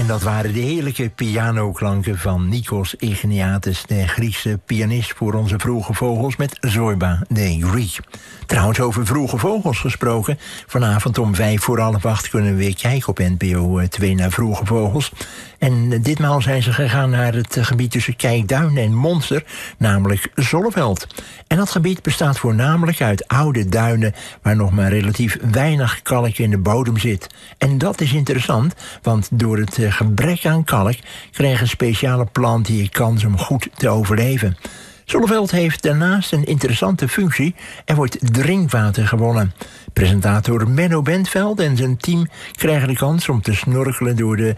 En dat waren de heerlijke pianoklanken van Nikos Igniatis, de Griekse pianist voor onze vroege vogels met Zoiba de Greek. Trouwens, over vroege vogels gesproken. Vanavond om 7:45 kunnen we weer kijken op NPO 2 naar vroege vogels. En ditmaal zijn ze gegaan naar het gebied tussen Kijkduin en Monster, namelijk Zolleveld. En dat gebied bestaat voornamelijk uit oude duinen waar nog maar relatief weinig kalk in de bodem zit. En dat is interessant, want door het gebrek aan kalk krijgen speciale planten hier kans om goed te overleven. Zolleveld heeft daarnaast een interessante functie. Er wordt drinkwater gewonnen. Presentator Menno Bentveld en zijn team krijgen de kans om te snorkelen door de